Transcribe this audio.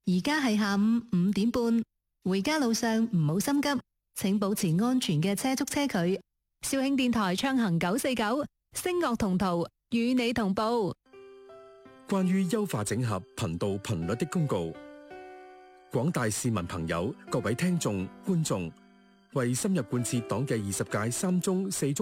而家係下午5點半，回家路上唔好心急，請保持安全嘅車速車距。肇慶電台暢行949，聲樂同途，與你同步。 關於優化整合頻道頻率的公告，廣大市民朋友、各位聽眾、觀眾，為深入貫徹黨嘅20屆3中4中